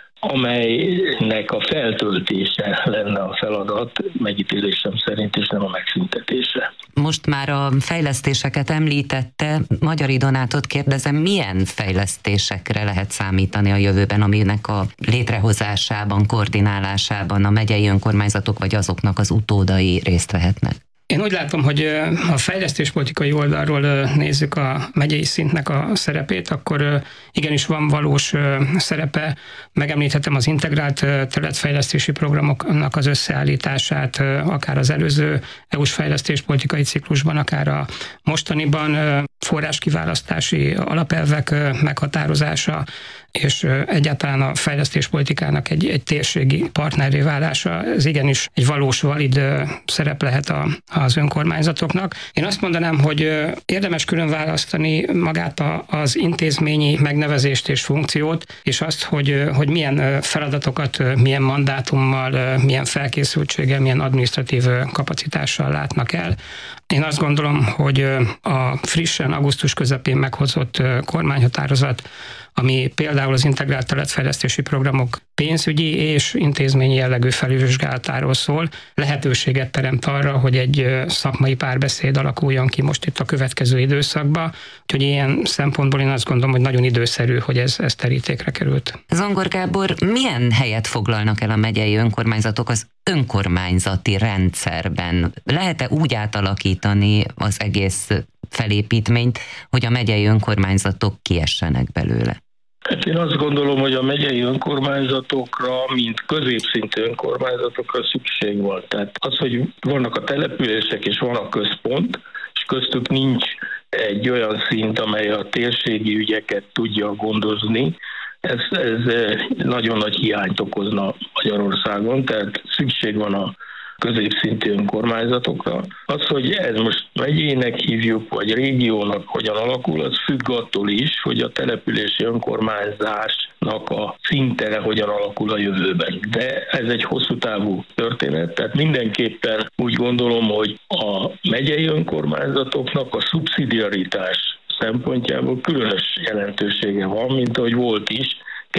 amelynek a feltöltése lenne a feladat, megítélésem szerint, és nem a megszüntetése. Most már a fejlesztéseket említette, Magyari Donátot kérdezem, milyen fejlesztésekre lehet számítani a jövőben, aminek a létrehozásában, koordinálásában a megyei önkormányzatok vagy azoknak az utódai részt vehetnek? Én úgy látom, hogy ha a fejlesztéspolitikai oldalról nézzük a megyei szintnek a szerepét, akkor igenis van valós szerepe. Megemlíthetem az integrált területfejlesztési programoknak az összeállítását, akár az előző EU-s fejlesztéspolitikai ciklusban, akár a mostaniban, forráskiválasztási alapelvek meghatározása, és egyáltalán a fejlesztéspolitikának egy térségi partnerré válása, ez igenis egy valós, valid szerep lehet az önkormányzatoknak. Én azt mondanám, hogy érdemes külön választani magát az intézményi megnevezést és funkciót, és azt, hogy milyen feladatokat, milyen mandátummal, milyen felkészültséggel, milyen adminisztratív kapacitással látnak el. Én azt gondolom, hogy a frissen augusztus közepén meghozott kormányhatározat, ami például az integrált területfejlesztési programok pénzügyi és intézményi jellegű felülvizsgálatáról szól, lehetőséget teremt arra, hogy egy szakmai párbeszéd alakuljon ki most itt a következő időszakban, úgyhogy ilyen szempontból én azt gondolom, hogy nagyon időszerű, hogy ez terítékre került. Zongor Gábor, milyen helyet foglalnak el a megyei önkormányzatok az önkormányzati rendszerben? Lehet-e úgy átalakítani az egész felépítményt, hogy a megyei önkormányzatok kiessenek belőle? Hát én azt gondolom, hogy a megyei önkormányzatokra, mint középszintű önkormányzatokra szükség van. Tehát az, hogy vannak a települések és van a központ, és köztük nincs egy olyan szint, amely a térségi ügyeket tudja gondozni, ez nagyon nagy hiányt okozna Magyarországon, tehát szükség van a középszintű önkormányzatokra. Az, hogy ez most megyének hívjuk, vagy régiónak hogyan alakul, az függ attól is, hogy a települési önkormányzásnak a szinte hogyan alakul a jövőben. De ez egy hosszú távú történet, tehát mindenképpen úgy gondolom, hogy a megyei önkormányzatoknak a szubszidiaritás szempontjából különös jelentősége van, mint ahogy volt is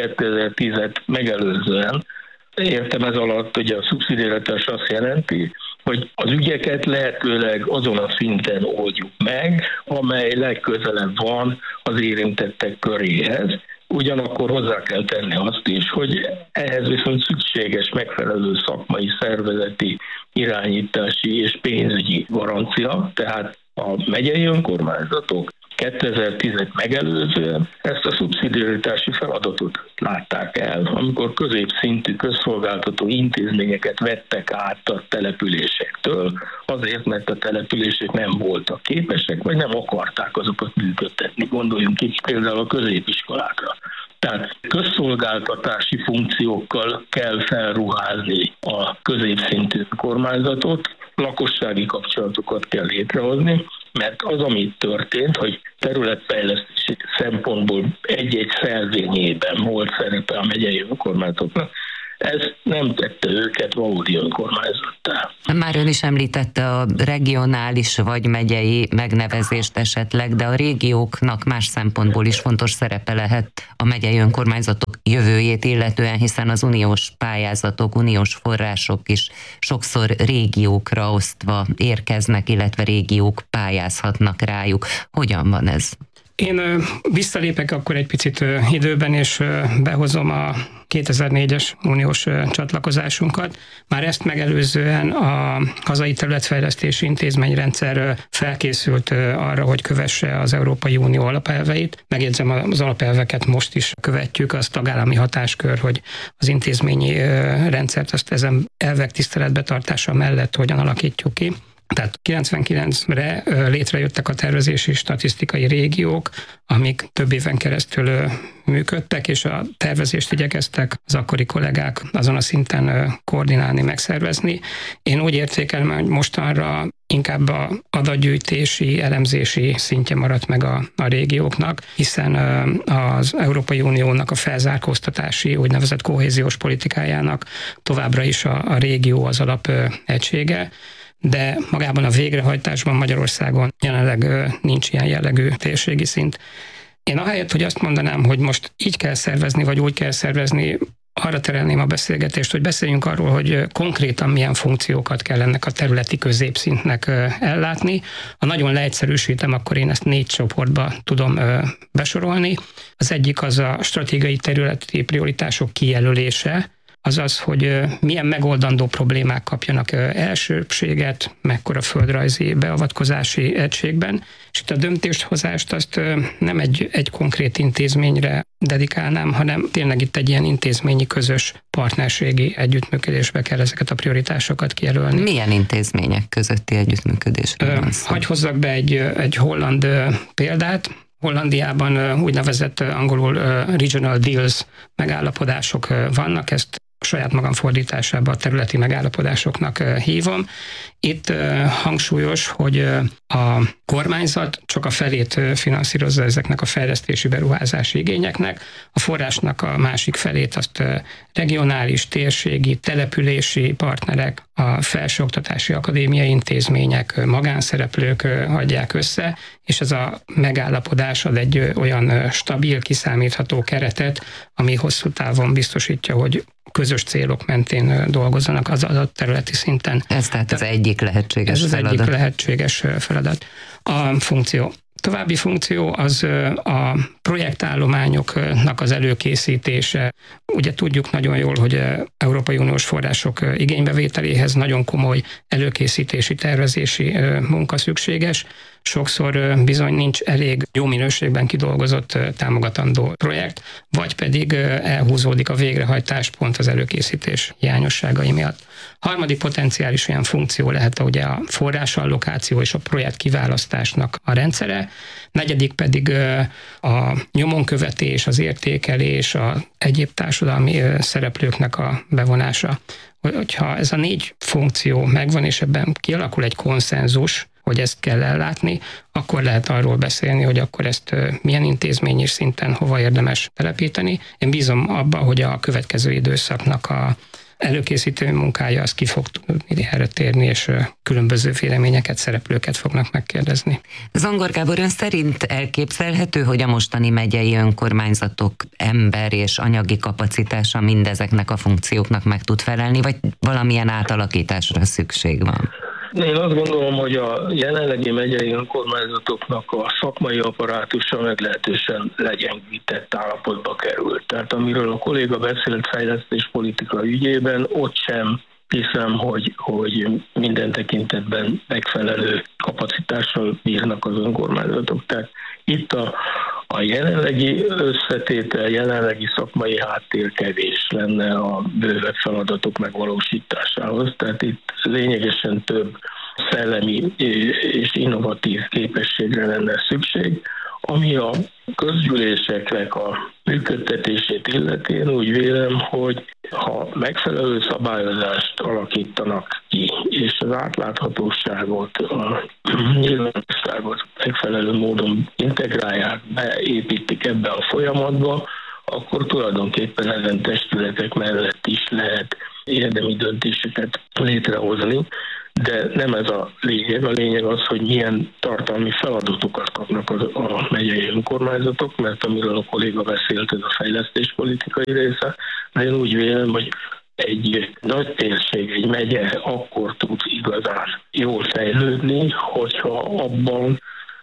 2010-et megelőzően. Értem ez alatt, hogy a szubszidiaritás azt jelenti, hogy az ügyeket lehetőleg azon a szinten oldjuk meg, amely legközelebb van az érintettek köréhez. Ugyanakkor hozzá kell tenni azt is, hogy ehhez viszont szükséges megfelelő szakmai, szervezeti, irányítási és pénzügyi garancia, tehát a megyei önkormányzatok 2010-et megelőzően ezt a szubszidiaritási feladatot látták el, amikor középszintű közszolgáltató intézményeket vettek át a településektől, azért, mert a települések nem voltak képesek, vagy nem akarták azokat működtetni. Gondoljunk itt például a középiskolákra. Tehát közszolgáltatási funkciókkal kell felruházni a középszintű kormányzatot, lakossági kapcsolatokat kell létrehozni, mert az, ami történt, hogy területfejlesztési szempontból egy-egy szelvényében volt szerepe a megyei önkormányzatoknak, ez nem tette őket valódi önkormányzattá. Már ön is említette a regionális vagy megyei megnevezést esetleg, de a régióknak más szempontból is fontos szerepe lehet a megyei önkormányzatok jövőjét illetően, hiszen az uniós pályázatok, uniós források is sokszor régiókra osztva érkeznek, illetve régiók pályázhatnak rájuk. Hogyan van ez? Én visszalépek akkor egy picit időben, és behozom a 2004-es uniós csatlakozásunkat. Már ezt megelőzően a hazai területfejlesztési intézményrendszer felkészült arra, hogy kövesse az Európai Unió alapelveit. Megjegyzem, az alapelveket most is követjük, az tagállami hatáskör, hogy az intézményi rendszert azt ezen elvek tiszteletbetartása mellett hogyan alakítjuk ki. Tehát 99-re létrejöttek a tervezési statisztikai régiók, amik több éven keresztül működtek, és a tervezést igyekeztek az akkori kollégák azon a szinten koordinálni, megszervezni. Én úgy értékelem, hogy mostanra inkább a adatgyűjtési, elemzési szintje maradt meg a régióknak, hiszen az Európai Uniónak a felzárkóztatási, úgynevezett kohéziós politikájának továbbra is a régió az alapegysége, de magában a végrehajtásban Magyarországon jelenleg nincs ilyen jellegű térségi szint. Én ahelyett, hogy azt mondanám, hogy most így kell szervezni, vagy úgy kell szervezni, arra terelném a beszélgetést, hogy beszéljünk arról, hogy konkrétan milyen funkciókat kell ennek a területi középszintnek ellátni. Ha nagyon leegyszerűsítem, akkor én ezt 4 csoportba tudom besorolni. Az egyik az a stratégiai területi prioritások kijelölése, azaz, hogy milyen megoldandó problémák kapjanak elsőbséget, mekkora földrajzi beavatkozási egységben, és itt a döntéshozást azt nem egy konkrét intézményre dedikálnám, hanem tényleg itt egy ilyen intézményi közös partnerségi együttműködésbe kell ezeket a prioritásokat kijelölni. Milyen intézmények közötti együttműködésről van szó? Hagy hozzak be egy holland példát. Hollandiában úgynevezett angolul regional deals megállapodások vannak, ezt saját magam fordításába a területi megállapodásoknak hívom. Itt hangsúlyos, hogy a kormányzat csak a felét finanszírozza ezeknek a fejlesztési beruházási igényeknek, a forrásnak a másik felét azt regionális, térségi, települési partnerek, a felsőoktatási akadémiai intézmények, magánszereplők adják össze, és ez a megállapodás ad egy olyan stabil, kiszámítható keretet, ami hosszú távon biztosítja, hogy közös célok mentén dolgozzanak az adott területi szinten. Ez tehát az egyik lehetséges feladat. Ez az egyik lehetséges feladat. A funkció. További funkció az a projektállományoknak az előkészítése. Ugye tudjuk nagyon jól, hogy Európai Uniós források igénybevételéhez nagyon komoly előkészítési, tervezési munka szükséges. Sokszor bizony nincs elég jó minőségben kidolgozott támogatandó projekt, vagy pedig elhúzódik a végrehajtás pont az előkészítés hiányosságai miatt. Harmadik potenciális olyan funkció lehet ugye a forrásallokáció és a projekt kiválasztásnak a rendszere. Negyedik pedig a nyomonkövetés, az értékelés, a egyéb társadalmi szereplőknek a bevonása. Hogyha ez a 4 funkció megvan, és ebben kialakul egy konszenzus, hogy ezt kell ellátni, akkor lehet arról beszélni, hogy akkor ezt milyen intézményi szinten hova érdemes telepíteni. Én bízom abba, hogy a következő időszaknak a előkészítő munkája az ki fog tudni erre térni, és különböző véleményeket, szereplőket fognak megkérdezni. Zongor Gábor, ön szerint elképzelhető, hogy a mostani megyei önkormányzatok ember és anyagi kapacitása mindezeknek a funkcióknak meg tud felelni, vagy valamilyen átalakításra szükség van? Én azt gondolom, hogy a jelenlegi megyei önkormányzatoknak a szakmai apparátusa meglehetősen legyengített állapotba került. Tehát amiről a kolléga beszélt fejlesztéspolitika ügyében, ott sem hiszem, hogy minden tekintetben megfelelő kapacitással bírnak az önkormányzatok. Tehát itt a jelenlegi összetétel, jelenlegi szakmai háttér kevés lenne a bővebb feladatok megvalósításához. Tehát itt lényegesen több szellemi és innovatív képességre lenne szükség, ami a közgyűléseknek a működtetését illeti. Én úgy vélem, hogy ha megfelelő szabályozást alakítanak ki, és az átláthatóságot, a nyilvánosságot megfelelő módon integrálják, beépítik ebbe a folyamatba, akkor tulajdonképpen ezen testületek mellett is lehet érdemi döntéseket létrehozni, de nem ez a lényeg. A lényeg az, hogy milyen tartalmi feladatokat kapnak a megyei önkormányzatok, mert amiről a kolléga beszélt, ez a fejlesztéspolitikai része, de én úgy vélem, hogy egy nagy térség, egy megye akkor tud igazán jól fejlődni, hogyha abban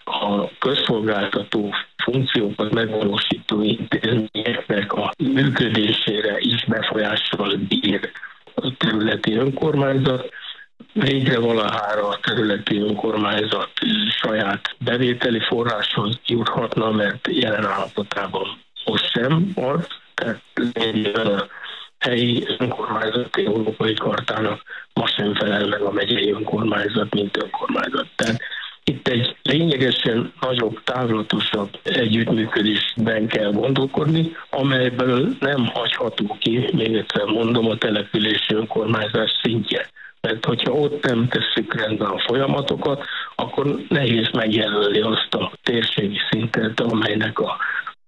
a közszolgáltató funkciókat megvalósító intézményeknek a működésére is befolyással bír a területi önkormányzat. Végre valahára a területi önkormányzat saját bevételi forráshoz juthatna, mert jelen állapotában most sem az. Tehát lényegében a helyi önkormányzati európai kartának ma sem felel meg a megyei önkormányzat, mint önkormányzat. Tehát itt egy lényegesen nagyobb, távlatosabb együttműködésben kell gondolkodni, amelyből nem hagyható ki, még egyszer mondom, a települési önkormányzás szintje. Mert hogyha ott nem tesszük rendben a folyamatokat, akkor nehéz megjelölni azt a térségi szintet, amelynek a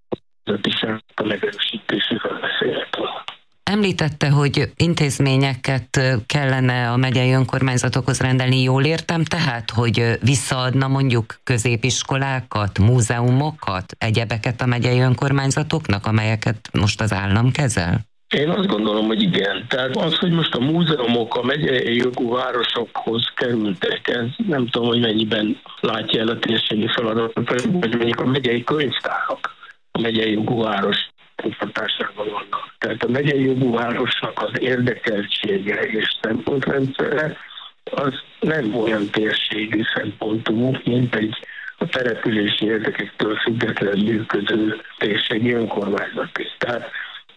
megerősítéséről beszélhetünk. Említette, hogy intézményeket kellene a megyei önkormányzatokhoz rendelni, jól értem, tehát, hogy visszaadna mondjuk középiskolákat, múzeumokat, egyebeket a megyei önkormányzatoknak, amelyeket most az állam kezel? Én azt gondolom, hogy igen. Tehát az, hogy most a múzeumok a megyei jogú városokhoz kerültek, ez nem tudom, hogy mennyiben látja el a térségi feladatot, vagy mondjuk a megyei könyvtárak a megyei jogú város hatásában vannak. Tehát a megyei jogú városnak az érdekeltsége és szempontrendszere az nem olyan térségi szempontú, mint egy a települési érdekektől függetlenül működő térségi önkormányzat. Tehát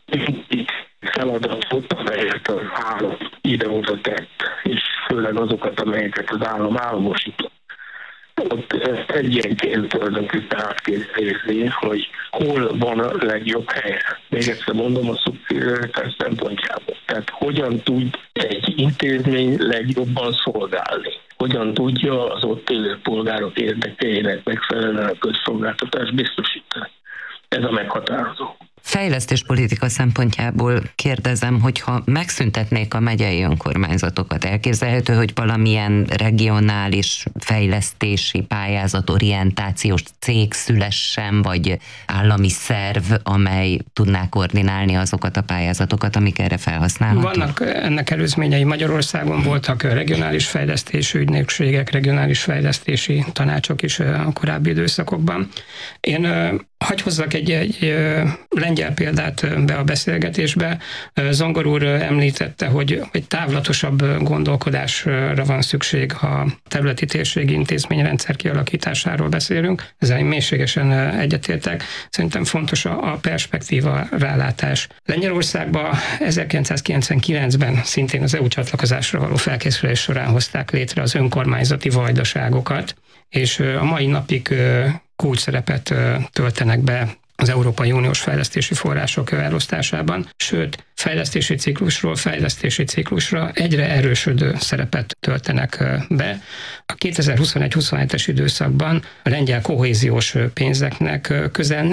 feladatot, amelyet az állam ide-oda tett, és főleg azokat, amelyeket az állam államosított. Ott egyenként tulajdonképpen át kell nézni, hogy hol van a legjobb helye. Még egyszer mondom, a szubszidiaritás szempontjából. Tehát hogyan tud egy intézmény legjobban szolgálni? Hogyan tudja az ott élő polgárok érdekeinek megfelelően a közszolgáltatást biztosítani? Ez a meghatározó. Fejlesztéspolitika szempontjából kérdezem, hogyha megszüntetnék a megyei önkormányzatokat, elképzelhető, hogy valamilyen regionális fejlesztési pályázatorientációs cég szülessen, vagy állami szerv, amely tudná koordinálni azokat a pályázatokat, amik erre felhasználhatók? Vannak ennek előzményei. Magyarországon voltak regionális fejlesztési ügynökségek, regionális fejlesztési tanácsok is a korábbi időszakokban. Én hagy hozzak egy lengyel példát be a beszélgetésbe. Zongor úr említette, hogy egy távlatosabb gondolkodásra van szükség, ha területi térségi intézményrendszer kialakításáról beszélünk. Ezzel én mélységesen egyetértek. Szerintem fontos a perspektíva, rálátás. Lengyelországban 1999-ben szintén az EU csatlakozásra való felkészülés során hozták létre az önkormányzati vajdaságokat, és a mai napig kulcsszerepet töltenek be az Európai Uniós fejlesztési források elosztásában, sőt, fejlesztési ciklusra egyre erősödő szerepet töltenek be. A 2021-27-es időszakban a lengyel kohéziós pénzeknek közel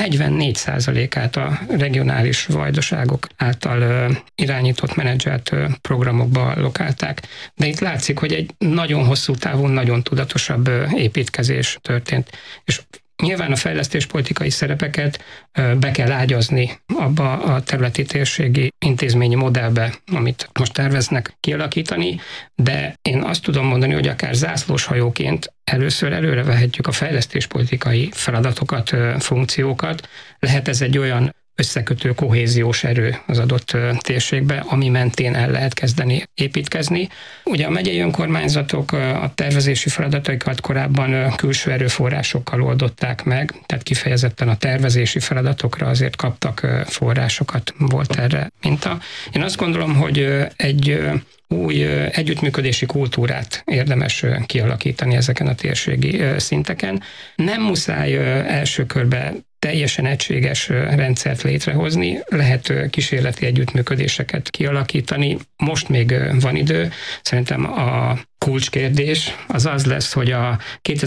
44%-át a regionális vajdaságok által irányított, menedzselt programokba lokálták. De itt látszik, hogy egy nagyon hosszú távú, nagyon tudatosabb építkezés történt. És nyilván a fejlesztéspolitikai szerepeket be kell ágyazni abba a területi térségi intézményi modellbe, amit most terveznek kialakítani, de én azt tudom mondani, hogy akár zászlóshajóként először előre vehetjük a fejlesztéspolitikai feladatokat, funkciókat. Lehet ez egy olyan összekötő kohéziós erő az adott térségbe, ami mentén el lehet kezdeni építkezni. Ugye a megyei önkormányzatok a tervezési feladataikat korábban külső erőforrásokkal oldották meg, tehát kifejezetten a tervezési feladatokra azért kaptak forrásokat, volt erre minta. Én azt gondolom, hogy egy új együttműködési kultúrát érdemes kialakítani ezeken a térségi szinteken. Nem muszáj első körben teljesen egységes rendszert létrehozni, lehet kísérleti együttműködéseket kialakítani. Most még van idő. Szerintem a kulcskérdés az lesz, hogy a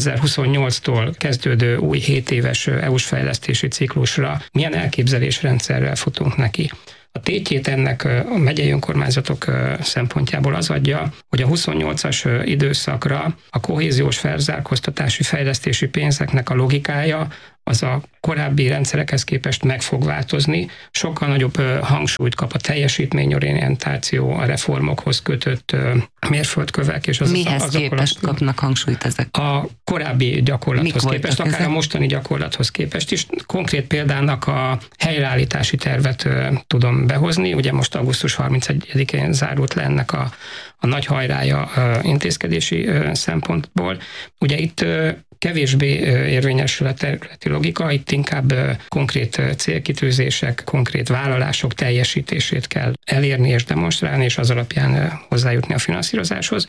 2028-tól kezdődő új 7 éves EU-s fejlesztési ciklusra milyen elképzelésrendszerrel futunk neki. A tétjét ennek a megyei önkormányzatok szempontjából az adja, hogy a 28-as időszakra a kohéziós felzárkóztatási fejlesztési pénzeknek a logikája az a korábbi rendszerekhez képest meg fog változni, sokkal nagyobb hangsúlyt kap a teljesítményorientáció, a reformokhoz kötött mérföldkövek. És mihez képest kapnak hangsúlyt ezek? A korábbi gyakorlathoz képest, akár ezek? A mostani gyakorlathoz képest is. Konkrét példának a helyreállítási tervet tudom behozni. Ugye most augusztus 31-én zárult le ennek a nagy hajrája intézkedési szempontból. Ugye itt kevésbé érvényesül a területi logika, itt inkább konkrét célkitűzések, konkrét vállalások teljesítését kell elérni és demonstrálni, és az alapján hozzájutni a finanszírozáshoz.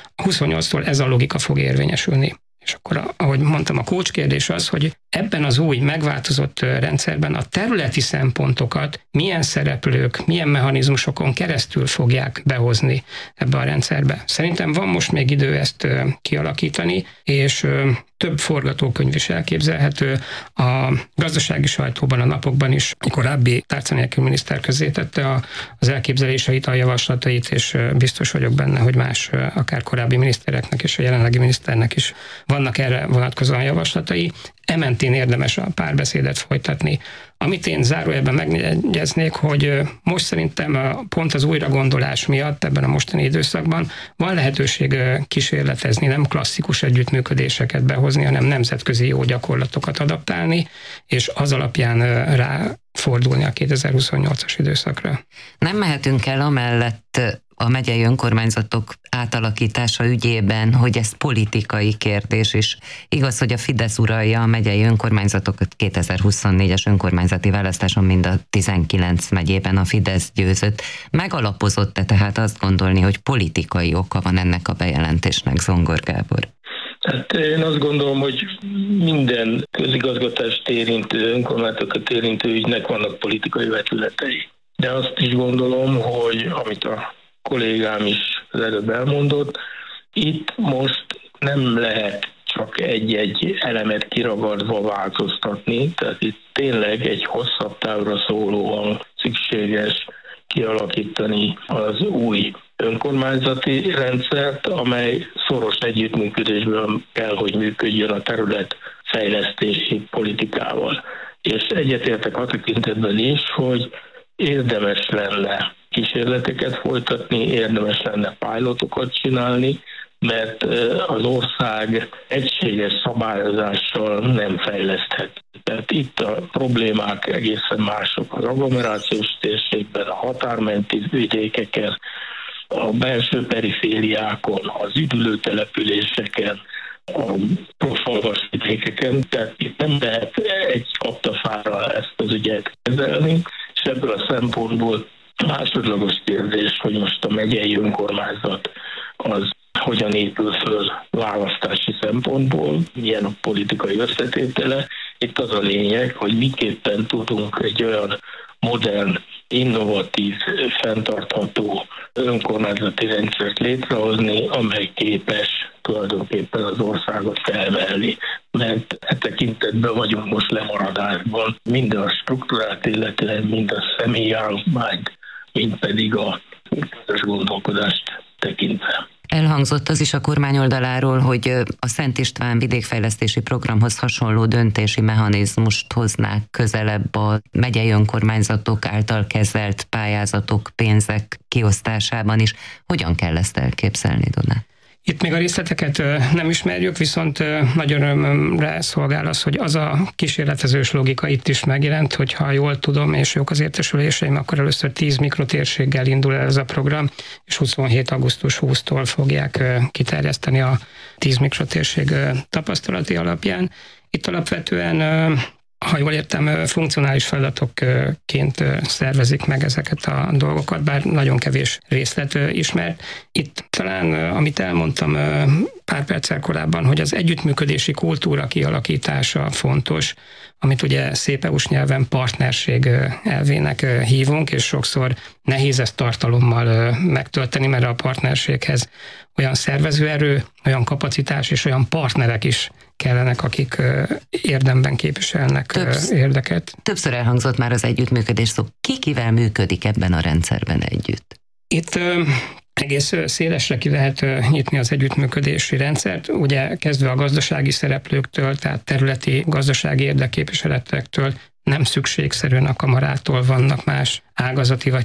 28-tól ez a logika fog érvényesülni. És akkor, ahogy mondtam, a kulcskérdés az, hogy ebben az új, megváltozott rendszerben a területi szempontokat milyen szereplők, milyen mechanizmusokon keresztül fogják behozni ebbe a rendszerbe. Szerintem van most még idő ezt kialakítani, és több forgatókönyv is elképzelhető. A gazdasági sajtóban, a napokban is a korábbi tárca nélkül miniszter közzétette az elképzeléseit, a javaslatait, és biztos vagyok benne, hogy más, akár korábbi minisztereknek és a jelenlegi miniszternek is vannak erre vonatkozóan javaslatai. Ementén érdemes a párbeszédet folytatni. Amit én zárójelben megjegyeznék, hogy most szerintem pont az újragondolás miatt ebben a mostani időszakban van lehetőség kísérletezni, nem klasszikus együttműködéseket behozni, hanem nemzetközi jó gyakorlatokat adaptálni, és az alapján ráfordulni a 2028-as időszakra. Nem mehetünk el amellett a megyei önkormányzatok átalakítása ügyében, hogy ez politikai kérdés is. Igaz, hogy a Fidesz uralja a megyei önkormányzatokat, 2024-es önkormányzati választáson mind a 19 megyében a Fidesz győzött. Megalapozott-e tehát azt gondolni, hogy politikai oka van ennek a bejelentésnek, Zongor Gábor? Hát én azt gondolom, hogy minden közigazgatást érintő, önkormányzatokat érintő ügynek vannak politikai vetületei. de azt is gondolom, hogy amit a kollégám is az előbb elmondott, itt most nem lehet csak egy-egy elemet kiragadva változtatni, tehát itt tényleg egy hosszabb távra szólóan szükséges kialakítani az új önkormányzati rendszert, amely szoros együttműködésben kell, hogy működjön a terület fejlesztési politikával. És egyetértek a tekintetben is, hogy érdemes lenne kísérleteket folytatni, érdemes lenne pilotokat csinálni, mert az ország egységes szabályozással nem fejleszthet. Tehát itt a problémák egészen mások az agglomerációs térségben, a határmenti vidékeken, a belső perifériákon, az üdülőtelepüléseken, a profalvas vidékeken, tehát itt nem lehet egy kaptafára ezt az ügyet kezelni, és ebből a szempontból másodlagos kérdés, hogy most a megyei önkormányzat az hogyan épül föl választási szempontból, milyen a politikai összetétele. Itt az a lényeg, hogy miképpen tudunk egy olyan modern, innovatív, fenntartható önkormányzati rendszert létrehozni, amely képes tulajdonképpen az országot felvelni. Mert e tekintetben vagyunk most lemaradásban, mind a struktúrát illetően, mind a személyi állományt, mind pedig a közös gondolkodást tekintve. Elhangzott az is a kormány oldaláról, hogy a Szent István vidékfejlesztési programhoz hasonló döntési mechanizmust hoznák közelebb a megyei önkormányzatok által kezelt pályázatok, pénzek kiosztásában is. Hogyan kell ezt elképzelni, Donát? Itt még a részleteket nem ismerjük, viszont nagy örömömre szolgál az, hogy az a kísérletezős logika itt is megjelent, hogy ha jól tudom, és jók az értesüléseim, akkor először 10 mikrotérséggel indul el ez a program, és 27. augusztus 20-tól fogják kiterjeszteni a 10 mikrotérség tapasztalati alapján. Itt alapvetően, ha jól értem, funkcionális feladatokként szervezik meg ezeket a dolgokat, bár nagyon kevés részlet ismert. Itt talán, amit elmondtam pár perccel korábban, hogy az együttműködési kultúra kialakítása fontos, amit ugye szép EU-s nyelven partnerség elvének hívunk, és sokszor nehéz ezt tartalommal megtölteni, mert a partnerséghez olyan szervezőerő, olyan kapacitás és olyan partnerek is kellenek, akik érdemben képviselnek érdeket. Többször elhangzott már az együttműködés szó. Kivel működik ebben a rendszerben együtt? Itt egész szélesre ki lehet nyitni az együttműködési rendszert, ugye kezdve a gazdasági szereplőktől, tehát területi gazdasági érdekképviseletektől, nem szükségszerűen a kamarától, vannak más ágazati vagy